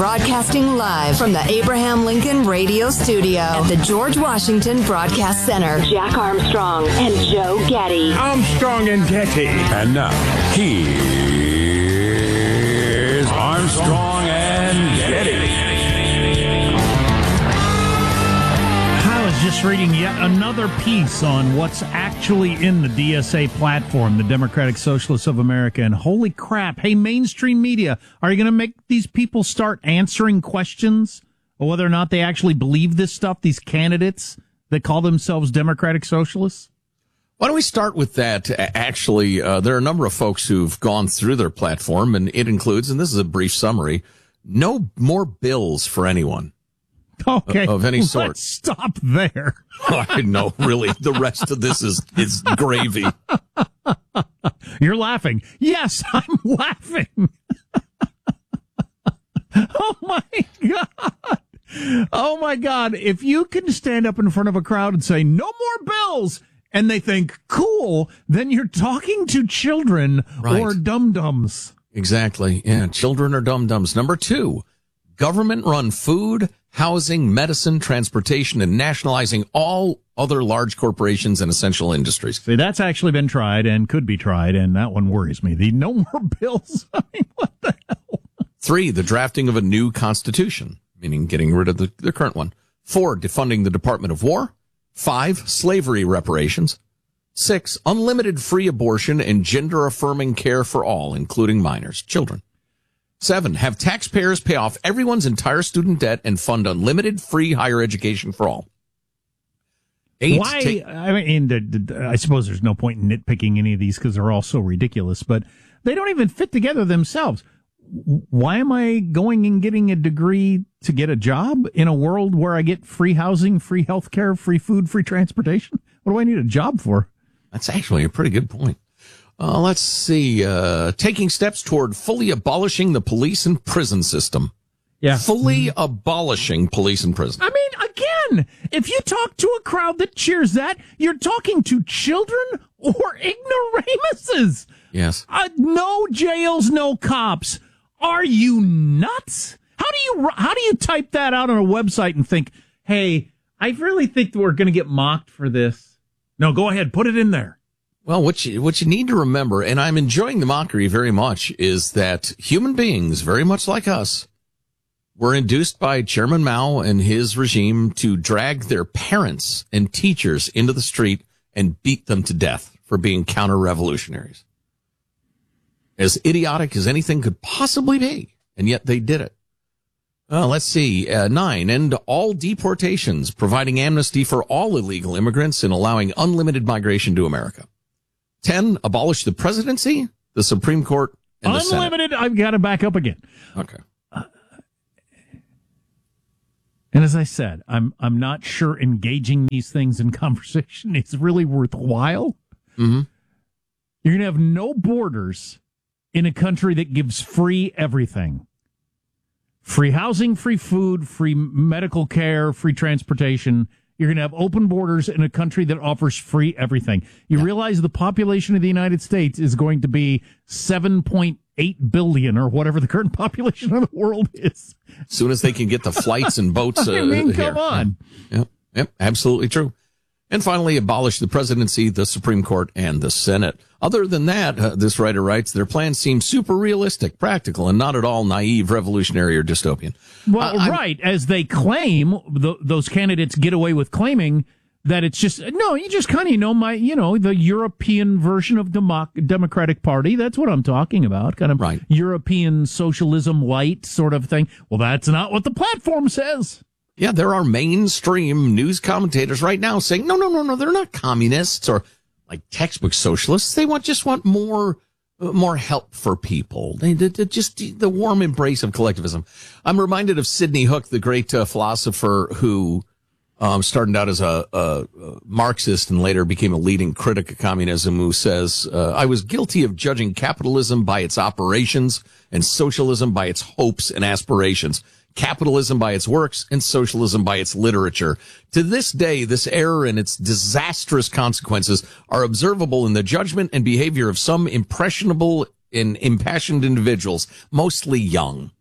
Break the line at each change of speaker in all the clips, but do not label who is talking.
broadcasting live from the Abraham Lincoln Radio Studio at the George Washington Broadcast Center. Jack Armstrong and Joe Getty.
Armstrong and Getty.
And now, here's Armstrong and Getty.
I was just reading yet another piece on what's actually in the DSA platform, the Democratic Socialists of America, and holy crap, hey, mainstream media, are you going to make these people start answering questions or whether or not they actually believe this stuff, these candidates that call themselves Democratic Socialists?
Why don't we start with that? Actually, there are a number of folks who've gone through their platform, and it includes, and this is a brief summary, no more bills for anyone.
Okay,
of any sort.
Let's stop there.
I know, really. The rest of this is gravy.
You're laughing. Yes, I'm laughing. Oh, my God. Oh, my God. If you can stand up in front of a crowd and say, no more bills, and they think, cool, then you're talking to children or dum-dums.
Exactly. Yeah, children or dum-dums. Number 2, government-run food, housing, medicine, transportation, and nationalizing all other large corporations and essential industries.
See, that's actually been tried and could be tried, and that one worries me. The no more bills. I mean, what the hell?
3, the drafting of a new constitution, meaning getting rid of the current one. 4, defunding the Department of War. 5, slavery reparations. 6, unlimited free abortion and gender-affirming care for all, including minors, children. 7, have taxpayers pay off everyone's entire student debt and fund unlimited free higher education for all. 8,
why? I suppose there's no point in nitpicking any of these because they're all so ridiculous, but they don't even fit together themselves. Why am I going and getting a degree to get a job in a world where I get free housing, free health care, free food, free transportation? What do I need a job for?
That's actually a pretty good point. Let's see. Taking steps toward fully abolishing the police and prison system.
Yeah.
Fully abolishing police and prison.
I mean, again, if you talk to a crowd that cheers that, you're talking to children or ignoramuses.
Yes.
No jails, no cops. Are you nuts? How do you type that out on a website and think, hey, I really think we're going to get mocked for this? No, go ahead. Put it in there.
Well, what you need to remember, and I'm enjoying the mockery very much, is that human beings, very much like us, were induced by Chairman Mao and his regime to drag their parents and teachers into the street and beat them to death for being counter-revolutionaries. As idiotic as anything could possibly be, and yet they did it. Let's see. 9, end all deportations, providing amnesty for all illegal immigrants and allowing unlimited migration to America. 10, abolish the presidency, the Supreme Court, and the Senate.
Unlimited, I've got to back up again.
Okay.
And as I said, I'm not sure engaging these things in conversation is really worthwhile.
Mm-hmm.
You're going to have no borders in a country that gives free everything. Free housing, free food, free medical care, free transportation. You're going to have open borders in a country that offers free everything. You realize the population of the United States is going to be 7.8 billion or whatever the current population of the world is.
As soon as they can get the flights and boats
I mean, come
here.
on.
Yep, absolutely true. And finally, abolish the presidency, the Supreme Court, and the Senate. Other than that, this writer writes, their plans seem super realistic, practical, and not at all naive, revolutionary, or dystopian.
Well, right, as they claim, those candidates get away with claiming that it's just, no, you just kind of, the European version of Democratic Party. That's what I'm talking about, kind of
right.
European socialism light sort of thing. Well, that's not what the platform says.
Yeah, there are mainstream news commentators right now saying, no, they're not communists or like textbook socialists. They just want more help for people. They just the warm embrace of collectivism. I'm reminded of Sidney Hook, the great philosopher who started out as a Marxist and later became a leading critic of communism, who says, I was guilty of judging capitalism by its operations and socialism by its hopes and aspirations. Capitalism by its works, and socialism by its literature. To this day, this error and its disastrous consequences are observable in the judgment and behavior of some impressionable and impassioned individuals, mostly young.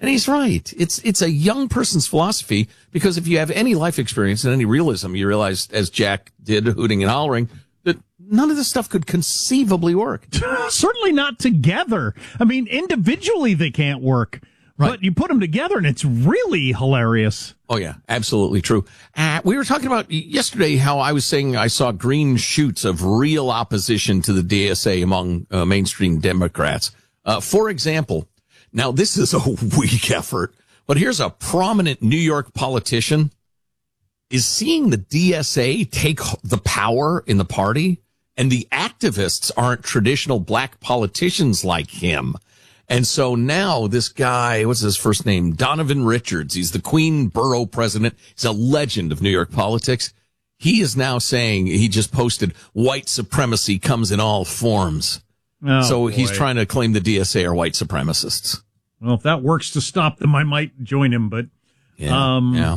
And he's right. It's a young person's philosophy, because if you have any life experience and any realism, you realize, as Jack did, hooting and hollering, that none of this stuff could conceivably work.
Certainly not together. I mean, individually they can't work. Right. But you put them together and it's really hilarious.
Oh, yeah, absolutely true. We were talking about yesterday how I was saying I saw green shoots of real opposition to the DSA among mainstream Democrats. For example, now this is a weak effort, but here's a prominent New York politician is seeing the DSA take the power in the party, and the activists aren't traditional black politicians like him. And so now this guy, what's his first name? Donovan Richards. He's the Queen Borough president. He's a legend of New York politics. He is now saying, he just posted, white supremacy comes in all forms.
Oh,
so
boy.
he's trying to claim the DSA are white supremacists.
Well, if that works to stop them, I might join him, but...
Yeah.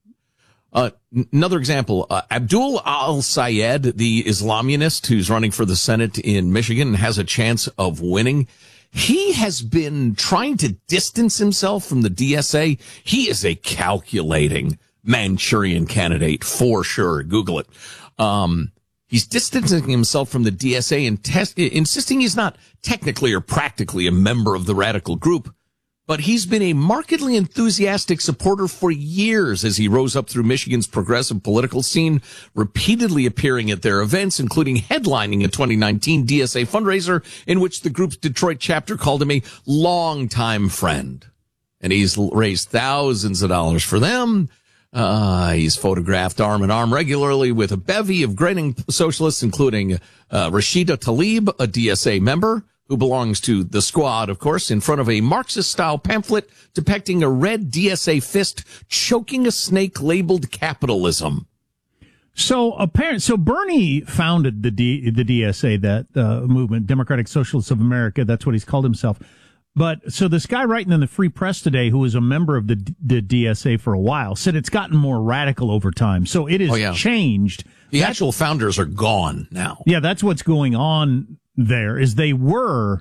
Another example, Abdul al-Sayed, the Islamist who's running for the Senate in Michigan and has a chance of winning. He has been trying to distance himself from the DSA. He is a calculating Manchurian candidate for sure. Google it. He's distancing himself from the DSA and insisting he's not technically or practically a member of the radical group, but he's been a markedly enthusiastic supporter for years as he rose up through Michigan's progressive political scene, repeatedly appearing at their events, including headlining a 2019 DSA fundraiser in which the group's Detroit chapter called him a longtime friend. And he's raised thousands of dollars for them. He's photographed arm in arm regularly with a bevy of grinning socialists, including Rashida Tlaib, a DSA member, who belongs to the Squad, of course, in front of a Marxist-style pamphlet depicting a red DSA fist choking a snake labeled capitalism.
So Bernie founded the DSA, that movement, Democratic Socialists of America. That's what he's called himself. But so this guy writing in the Free Press today, who was a member of the DSA for a while, said it's gotten more radical over time. So it has changed.
The actual founders are gone now.
Yeah, that's what's going on there. Is they were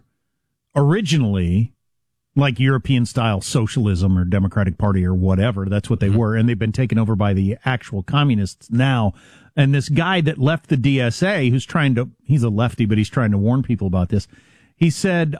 originally like European style socialism or Democratic Party or whatever. That's what they were. And they've been taken over by the actual communists now. And this guy that left the DSA, he's a lefty, but he's trying to warn people about this. He said,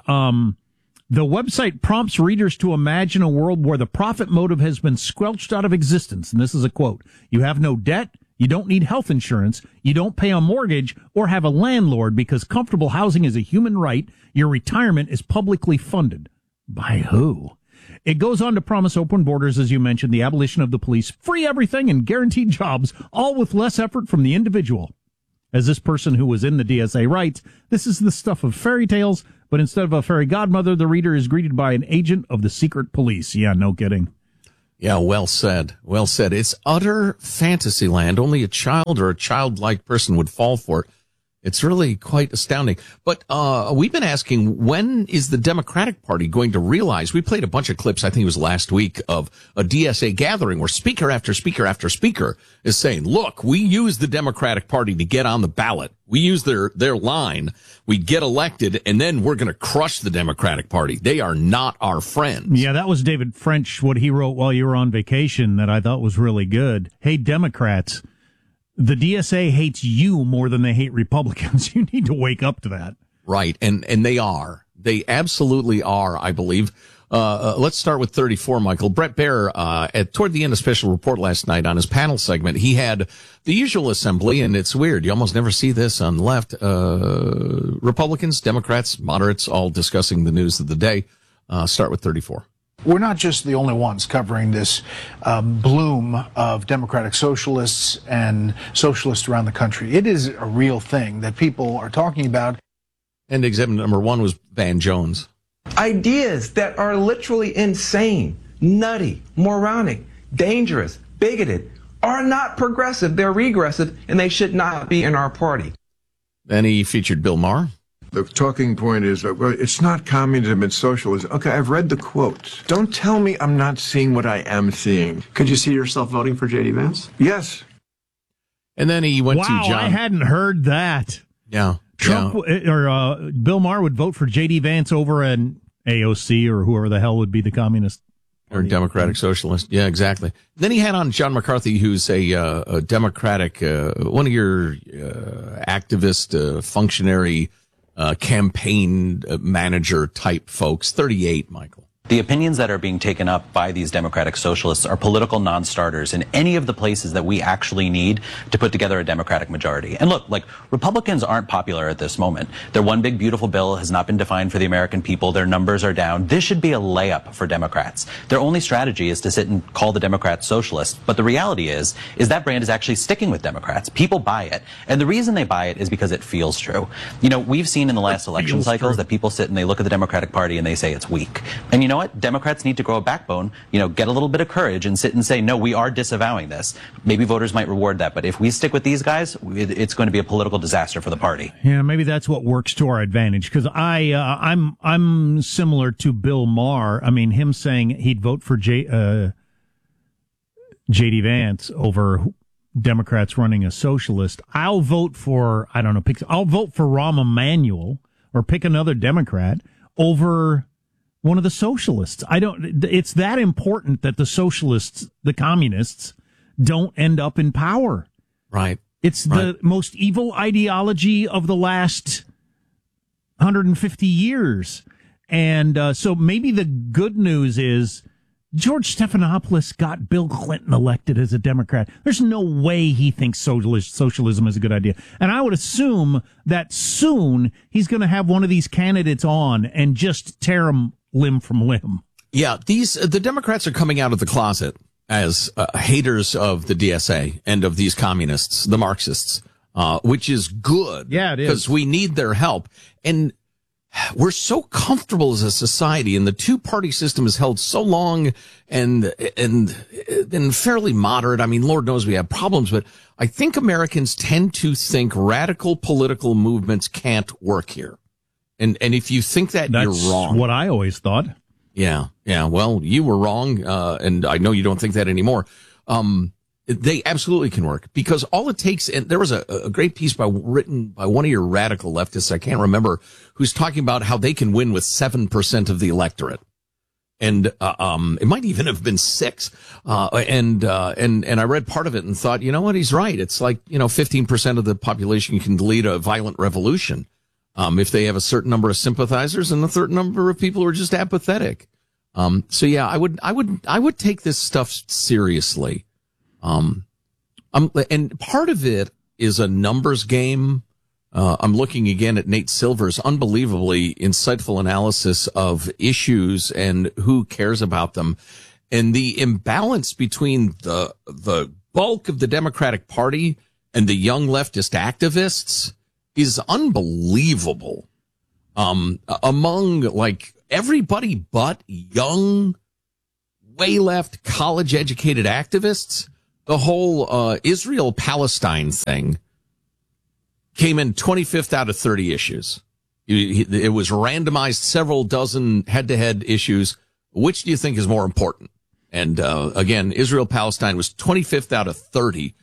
the website prompts readers to imagine a world where the profit motive has been squelched out of existence. And this is a quote. You have no debt. You don't need health insurance. You don't pay a mortgage or have a landlord because comfortable housing is a human right. Your retirement is publicly funded. By who? It goes on to promise open borders, as you mentioned, the abolition of the police, free everything, and guaranteed jobs, all with less effort from the individual. As this person who was in the DSA writes, this is the stuff of fairy tales, but instead of a fairy godmother, the reader is greeted by an agent of the secret police. Yeah, no kidding.
Yeah, well said. Well said. It's utter fantasy land. Only a child or a childlike person would fall for it. It's really quite astounding. But we've been asking, when is the Democratic Party going to realize? We played a bunch of clips, I think it was last week, of a DSA gathering where speaker after speaker after speaker is saying, look, we use the Democratic Party to get on the ballot. We use their line. We get elected, and then we're going to crush the Democratic Party. They are not our friends.
Yeah, that was David French, what he wrote while you were on vacation that I thought was really good. Hey, Democrats, the DSA hates you more than they hate Republicans. You need to wake up to that.
Right, and they are. They absolutely are, I believe. Let's start with 34, Michael. Bret Baier, toward the end of Special Report last night on his panel segment, he had the usual assembly, and it's weird. You almost never see this on the left. Republicans, Democrats, moderates, all discussing the news of the day. Start with 34.
We're not just the only ones covering this bloom of democratic socialists and socialists around the country. It is a real thing that people are talking about.
And exhibit number 1 was Van Jones.
Ideas that are literally insane, nutty, moronic, dangerous, bigoted, are not progressive. They're regressive, and they should not be in our party.
Then he featured Bill Maher.
The talking point is, well, it's not communism, it's socialism. Okay, I've read the quotes. Don't tell me I'm not seeing what I am seeing.
Could you see yourself voting for J.D. Vance?
Yes.
And then he went to John.
Wow, I hadn't heard that.
Yeah.
Trump Bill Maher would vote for J.D. Vance over an AOC or whoever the hell would be the communist. Party.
Or Democratic Socialist. Yeah, exactly. Then he had on John McCarthy, who's a Democratic, one of your activist, functionary, campaign manager type folks. 38, Michael.
The opinions that are being taken up by these Democratic Socialists are political non-starters in any of the places that we actually need to put together a Democratic majority. And look, like, Republicans aren't popular at this moment. Their one big beautiful bill has not been defined for the American people. Their numbers are down. This should be a layup for Democrats. Their only strategy is to sit and call the Democrats socialists. But the reality is that brand is actually sticking with Democrats. People buy it. And the reason they buy it is because it feels true. You know, we've seen in the last election cycles that people sit and they look at the Democratic Party and they say it's weak. And you know what? Democrats need to grow a backbone, get a little bit of courage and sit and say, no, we are disavowing this. Maybe voters might reward that. But if we stick with these guys, it's going to be a political disaster for the party.
Yeah, maybe that's what works to our advantage. Because I'm similar to Bill Maher. I mean, him saying he'd vote for J.D. Vance over Democrats running a socialist. I'll vote for, I'll vote for Rahm Emanuel or pick another Democrat over one of the socialists. It's that important that the socialists, the communists, don't end up in power.
Right.
It's the most evil ideology of the last 150 years. And so maybe the good news is George Stephanopoulos got Bill Clinton elected as a Democrat. There's no way he thinks socialism is a good idea. And I would assume that soon he's going to have one of these candidates on and just tear him limb from limb.
Yeah, the Democrats are coming out of the closet as haters of the DSA and of these communists, the Marxists, which is good.
Yeah, it is.
Because we need their help. And we're so comfortable as a society, and the two-party system has held so long and been fairly moderate. I mean, Lord knows we have problems, but I think Americans tend to think radical political movements can't work here. And if you think that, you're wrong.
That's what I always thought.
Yeah. Well, you were wrong, and I know you don't think that anymore. They absolutely can work, because all it takes, and there was a great piece written by one of your radical leftists, I can't remember, who's talking about how they can win with 7% of the electorate. And it might even have been 6. And I read part of it and thought, you know what, he's right. It's like, 15% of the population can lead a violent revolution. If they have a certain number of sympathizers and a certain number of people who are just apathetic. So yeah, I would take this stuff seriously. And part of it is a numbers game. I'm looking again at Nate Silver's unbelievably insightful analysis of issues and who cares about them. And the imbalance between the bulk of the Democratic Party and the young leftist activists is unbelievable. Among like everybody but young, way left, college educated activists, the whole Israel-Palestine thing came in 25th out of 30 issues. It was randomized several dozen head-to-head issues. Which do you think is more important? And again, Israel-Palestine was 25th out of 30,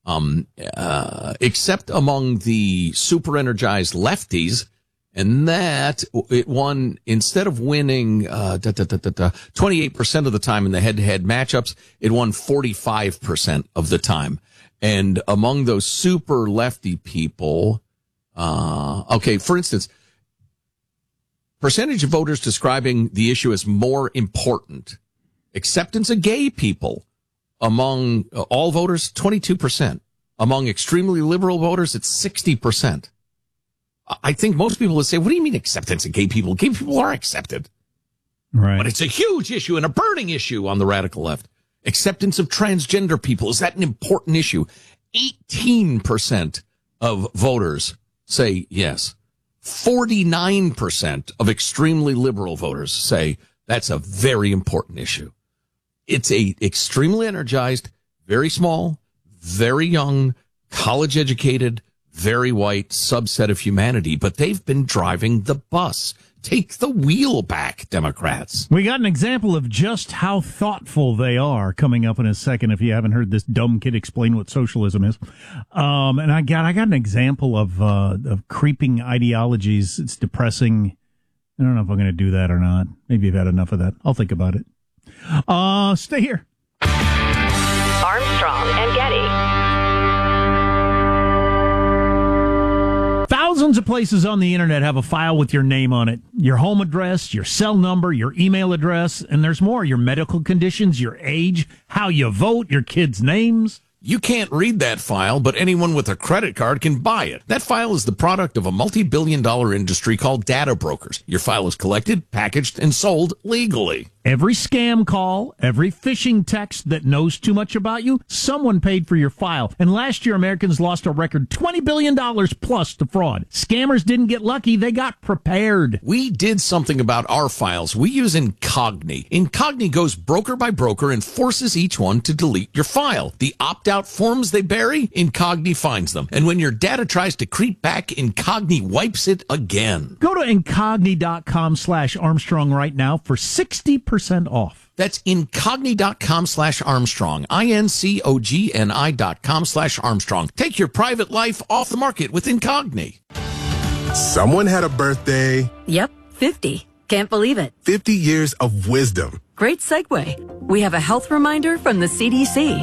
except among the super-energized lefties. And that it won, instead of winning 28% of the time in the head-to-head matchups, it won 45% of the time. And among those super lefty people, okay, for instance, percentage of voters describing the issue as more important. Acceptance of gay people among all voters, 22%. Among extremely liberal voters, it's 60%. I think most people would say, what do you mean acceptance of gay people? Gay people are accepted.
Right.
But it's a huge issue and a burning issue on the radical left. Acceptance of transgender people, is that an important issue? 18% of voters say yes. 49% of extremely liberal voters say that's a very important issue. It's a extremely energized, very small, very young, college educated, very white subset of humanity, but they've been driving the bus. Take the wheel back, Democrats.
We got an example of just how thoughtful they are coming up in a second, if you haven't heard this dumb kid explain what socialism is. And I got an example of creeping ideologies. It's depressing. I don't know if I'm going to do that or not. Maybe you've had enough of that. I'll think about it. Stay here.
Armstrong and Getty.
Thousands of places on the internet have a file with your name on it, your home address, your cell number, your email address, and there's more, your medical conditions, your age, how you vote, your kids' names.
You can't read that file, but anyone with a credit card can buy it. That file is the product of a multi-billion-dollar industry called data brokers. Your file is collected, packaged, and sold legally.
Every scam call, every phishing text that knows too much about you, someone paid for your file. And last year, Americans lost a record $20 billion plus to fraud. Scammers didn't get lucky. They got prepared.
We did something about our files. We use Incogni. Incogni goes broker by broker and forces each one to delete your file. The opt-out forms they bury, Incogni finds them. And when your data tries to creep back, Incogni wipes it again.
Go to incogni.com/Armstrong right now for 60% off.
That's incogni.com/Armstrong. INCOGNI.com/Armstrong. Take your private life off the market with Incogni.
Someone had a birthday.
Yep, 50. Can't believe it.
50 years of wisdom.
Great segue. We have a health reminder from the CDC.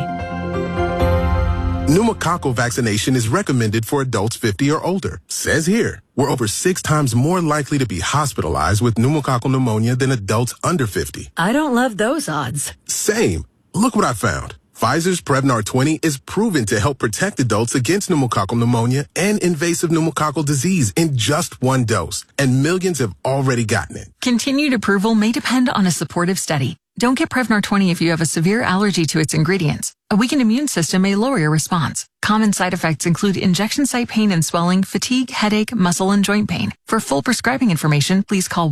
Pneumococcal vaccination is recommended for adults 50 or older. Says here, we're over 6 times more likely to be hospitalized with pneumococcal pneumonia than adults under 50.
I don't love those odds.
Same. Look what I found. Pfizer's Prevnar 20 is proven to help protect adults against pneumococcal pneumonia and invasive pneumococcal disease in just 1 dose, and millions have already gotten it.
Continued approval may depend on a supportive study. Don't get Prevnar 20 if you have a severe allergy to its ingredients. A weakened immune system may lower your response. Common side effects include injection site pain and swelling, fatigue, headache, muscle, and joint pain. For full prescribing information, please call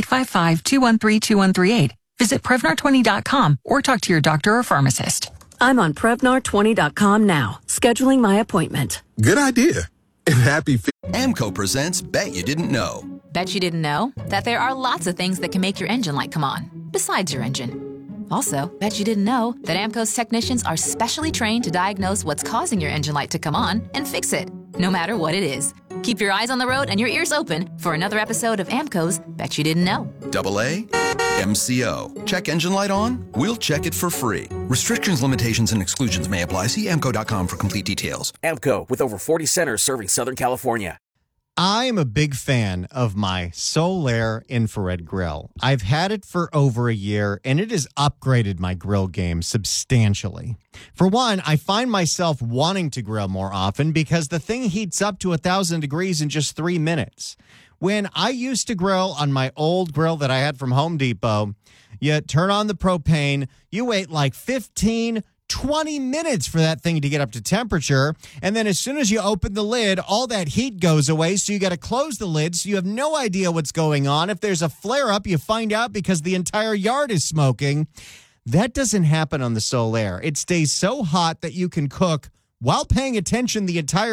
1-855-213-2138. Visit Prevnar20.com or talk to your doctor or pharmacist.
I'm on Prevnar20.com now, scheduling my appointment.
Good idea. And happy
AMCO presents Bet You Didn't Know.
Bet you didn't know that there are lots of things that can make your engine light come on, besides your engine. Also, bet you didn't know that AMCO's technicians are specially trained to diagnose what's causing your engine light to come on and fix it, no matter what it is. Keep your eyes on the road and your ears open for another episode of AMCO's Bet You Didn't Know.
AA MCO. Check engine light on? We'll check it for free. Restrictions, limitations, and exclusions may apply. See AMCO.com for complete details.
AMCO, with over 40 centers serving Southern California.
I am a big fan of my Solaire infrared grill. I've had it for over a year, and it has upgraded my grill game substantially. For one, I find myself wanting to grill more often because the thing heats up to 1,000 degrees in just 3 minutes. When I used to grill on my old grill that I had from Home Depot, you turn on the propane, you wait like 15 20 minutes for that thing to get up to temperature. And then as soon as you open the lid, all that heat goes away. So you got to close the lid. So you have no idea what's going on. If there's a flare up, you find out because the entire yard is smoking. That doesn't happen on the Solaire. It stays so hot that you can cook while paying attention the entire